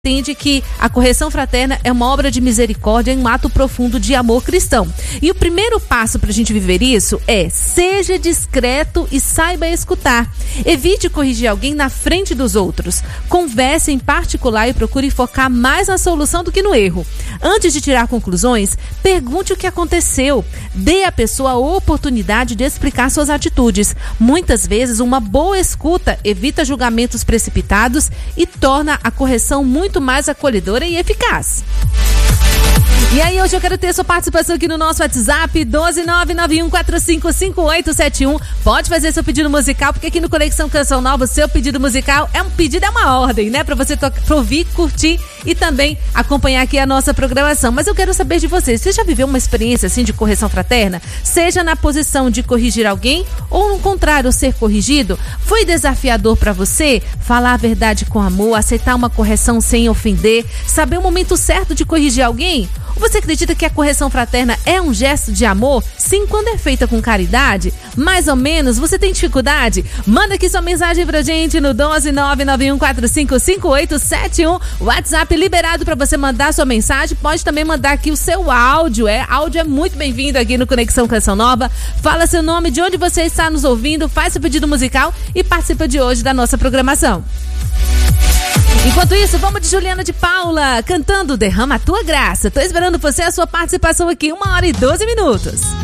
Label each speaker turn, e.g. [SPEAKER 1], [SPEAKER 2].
[SPEAKER 1] entende que a correção fraterna é uma obra de misericórdia, um ato profundo de amor cristão. E o primeiro passo para a gente viver isso é: seja discreto e saiba escutar. Evite corrigir alguém na frente dos outros. Converse em particular e procure focar mais na solução do que no erro. Antes de tirar conclusões, pergunte o que aconteceu. Dê à pessoa a oportunidade de explicar suas atitudes. Muitas vezes, uma boa escuta evita julgamentos precipitados e torna a correção muito mais acolhedora e eficaz. E aí, hoje eu quero ter sua participação aqui no nosso WhatsApp, 12991455871. Pode fazer seu pedido musical, porque aqui no Conexão Canção Nova, o seu pedido musical é um pedido, é uma ordem, né? Pra você ouvir, curtir e também acompanhar aqui a nossa programação. Mas eu quero saber de você já viveu uma experiência assim de correção fraterna? Seja na posição de corrigir alguém ou no contrário, ser corrigido? Foi desafiador pra você falar a verdade com amor, aceitar uma correção sem ofender, saber o momento certo de corrigir alguém? Você acredita que a correção fraterna é um gesto de amor? Sim, quando é feita com caridade? Mais ou menos? Você tem dificuldade? Manda aqui sua mensagem pra gente no 12991455871. WhatsApp liberado pra você mandar sua mensagem. Pode também mandar aqui o seu áudio. Áudio é muito bem-vindo aqui no Conexão Canção Nova. Fala seu nome, de onde você está nos ouvindo, faz seu pedido musical e participa de hoje da nossa programação. Enquanto isso, vamos de Juliana de Paula, cantando Derrama a Tua Graça. Tô esperando você, a sua participação aqui, 1h12.